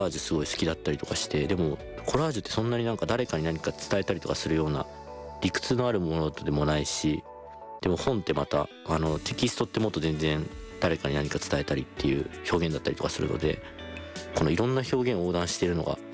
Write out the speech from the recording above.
ージュすごい好きだったりとかして、でもコラージュってそんなになんか誰かに何か伝えたりとかするような理屈のあるものでもないし、でも本ってまたテキストってもっと全然誰かに何か伝えたりっていう表現だったりとかするので、このいろんな表現を横断しているのが